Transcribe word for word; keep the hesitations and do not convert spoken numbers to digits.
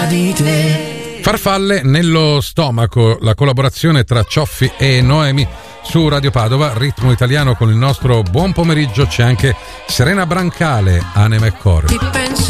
di te. Farfalle nello stomaco, la collaborazione tra Cioffi e Noemi su Radio Padova, ritmo italiano con il nostro buon pomeriggio. C'è anche Serena Brancale, Anima e Coro. Ti penso